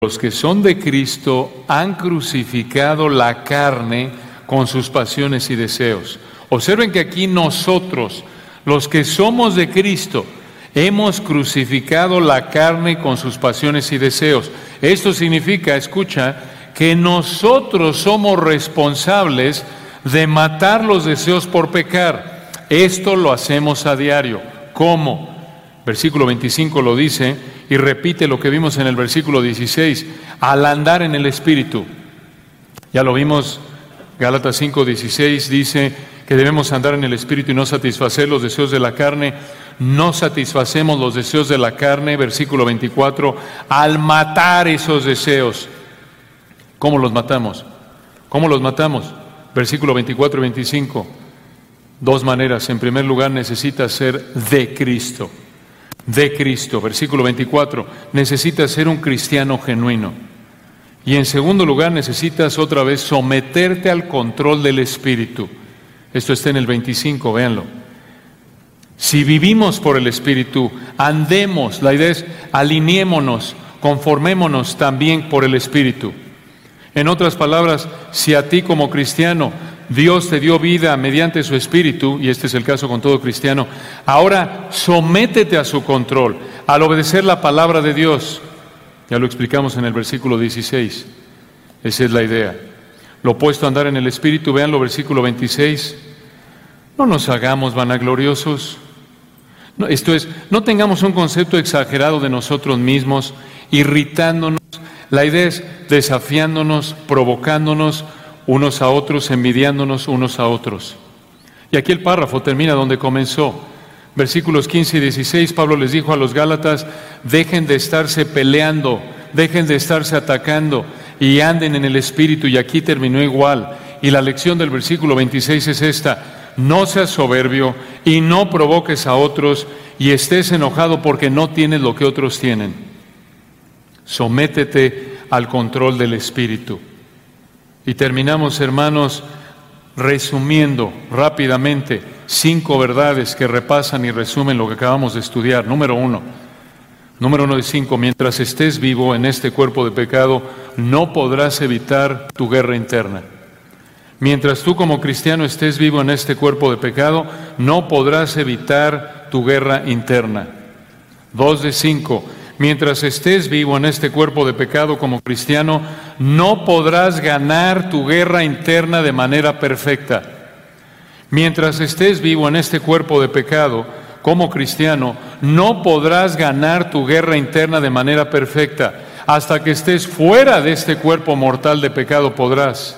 Los que son de Cristo han crucificado la carne con sus pasiones y deseos. Observen que aquí nosotros, los que somos de Cristo, hemos crucificado la carne con sus pasiones y deseos. Esto significa, escucha, que nosotros somos responsables de matar los deseos por pecar. Esto lo hacemos a diario. ¿Cómo? Versículo 25 lo dice y repite lo que vimos en el versículo 16, al andar en el Espíritu. Ya lo vimos, Gálatas 5:16 dice que debemos andar en el Espíritu y no satisfacer los deseos de la carne. No satisfacemos los deseos de la carne, versículo 24, al matar esos deseos. ¿Cómo los matamos? ¿Cómo los matamos? Versículo 24 y 25. Dos maneras. En primer lugar, necesitas ser de Cristo. De Cristo. Versículo 24. Necesitas ser un cristiano genuino. Y en segundo lugar, necesitas otra vez someterte al control del Espíritu. Esto está en el 25, véanlo. Si vivimos por el Espíritu, andemos, la idea es alineémonos, conformémonos también por el Espíritu. En otras palabras, si a ti como cristiano Dios te dio vida mediante su Espíritu, y este es el caso con todo cristiano, ahora sométete a su control, al obedecer la palabra de Dios. Ya lo explicamos en el versículo 16. Esa es la idea. Lo opuesto a andar en el Espíritu, veanlo, versículo 26. No nos hagamos vanagloriosos. No, esto es, no tengamos un concepto exagerado de nosotros mismos, irritándonos. La idea es desafiándonos, provocándonos unos a otros, envidiándonos unos a otros. Y aquí el párrafo termina donde comenzó. Versículos 15 y 16, Pablo les dijo a los Gálatas, dejen de estarse peleando, dejen de estarse atacando y anden en el Espíritu. Y aquí terminó igual. Y la lección del versículo 26 es esta: no seas soberbio y no provoques a otros y estés enojado porque no tienes lo que otros tienen. Sométete al control del Espíritu. Y terminamos, hermanos, resumiendo rápidamente 5 verdades que repasan y resumen lo que acabamos de estudiar. Número uno de 5, mientras estés vivo en este cuerpo de pecado, no podrás evitar tu guerra interna. Mientras tú como cristiano estés vivo en este cuerpo de pecado, no podrás evitar tu guerra interna. 2 de 5, mientras estés vivo en este cuerpo de pecado como cristiano, no podrás ganar tu guerra interna de manera perfecta. Mientras estés vivo en este cuerpo de pecado como cristiano, no podrás ganar tu guerra interna de manera perfecta. Hasta que estés fuera de este cuerpo mortal de pecado podrás.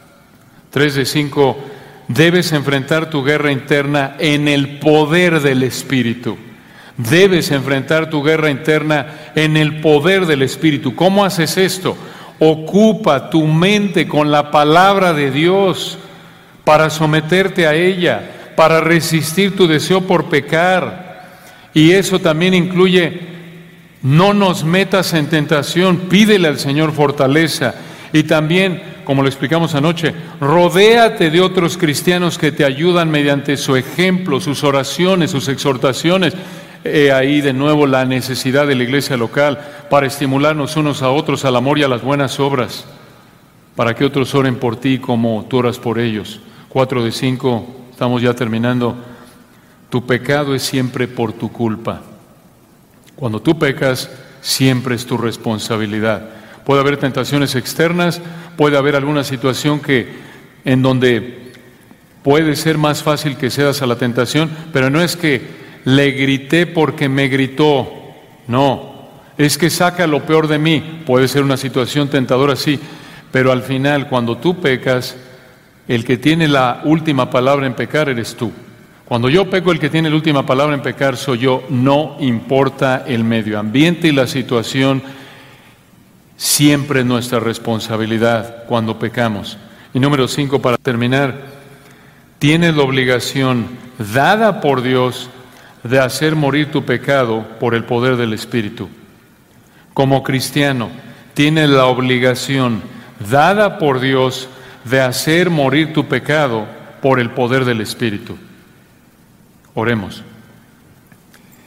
3 de 5, debes enfrentar tu guerra interna en el poder del Espíritu. Debes enfrentar tu guerra interna en el poder del Espíritu. ¿Cómo haces esto? Ocupa tu mente con la palabra de Dios para someterte a ella, para resistir tu deseo por pecar. Y eso también incluye, no nos metas en tentación, pídele al Señor fortaleza. Y también, como lo explicamos anoche, rodéate de otros cristianos que te ayudan mediante su ejemplo, sus oraciones, sus exhortaciones. Ahí de nuevo la necesidad de la iglesia local para estimularnos unos a otros al amor y a las buenas obras, para que otros oren por ti como tú oras por ellos. 4 de 5, estamos ya terminando. Tu pecado es siempre por tu culpa. Cuando tú pecas, siempre es tu responsabilidad. Puede haber tentaciones externas, puede haber alguna situación en donde puede ser más fácil que cedas a la tentación, pero no es que le grité porque me gritó. No, es que saca lo peor de mí. Puede ser una situación tentadora, sí, pero al final, cuando tú pecas, el que tiene la última palabra en pecar eres tú. Cuando yo peco, el que tiene la última palabra en pecar soy yo. No importa el medio ambiente y la situación, siempre es nuestra responsabilidad cuando pecamos. Y número 5, para terminar, tienes la obligación dada por Dios de hacer morir tu pecado por el poder del Espíritu. Como cristiano, tienes la obligación dada por Dios de hacer morir tu pecado por el poder del Espíritu. Oremos.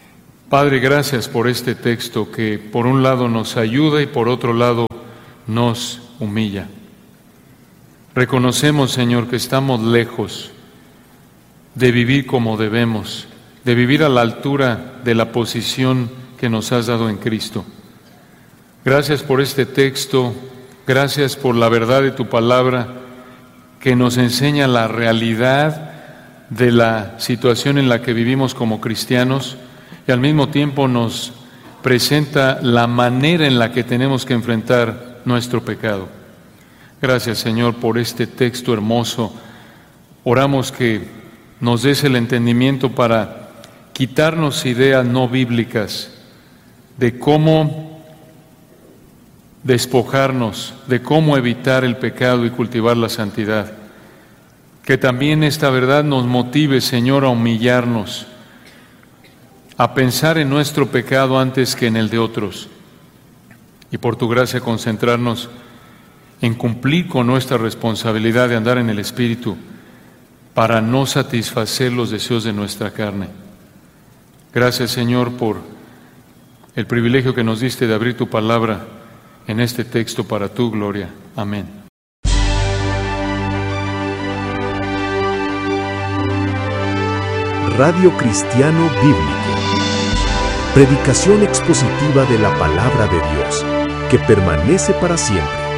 Padre, gracias por este texto que por un lado nos ayuda y por otro lado nos humilla. Reconocemos, Señor, que estamos lejos de vivir como debemos, de vivir a la altura de la posición que nos has dado en Cristo. Gracias por este texto, gracias por la verdad de tu palabra que nos enseña la realidad de la situación en la que vivimos como cristianos y al mismo tiempo nos presenta la manera en la que tenemos que enfrentar nuestro pecado. Gracias, Señor, por este texto hermoso. Oramos que nos des el entendimiento para quitarnos ideas no bíblicas de cómo despojarnos, de cómo evitar el pecado y cultivar la santidad. Que también esta verdad nos motive, Señor, a humillarnos, a pensar en nuestro pecado antes que en el de otros. Y por tu gracia concentrarnos en cumplir con nuestra responsabilidad de andar en el Espíritu para no satisfacer los deseos de nuestra carne. Gracias, Señor, por el privilegio que nos diste de abrir tu palabra en este texto para tu gloria. Amén. Radio Cristiano Bíblico. Predicación expositiva de la palabra de Dios, que permanece para siempre.